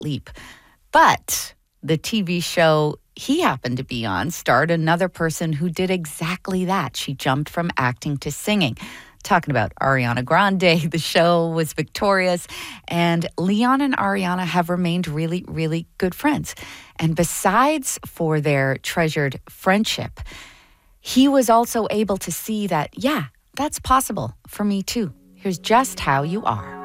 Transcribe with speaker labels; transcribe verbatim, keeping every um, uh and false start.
Speaker 1: leap. But the T V show he happened to be on starred another person who did exactly that. She jumped from acting to singing. Talking about Ariana Grande. The show was victorious, and Leon and Ariana have remained really, really good friends. And besides for their treasured friendship, he was also able to see that, yeah, that's possible for me too. Here's Just How You Are.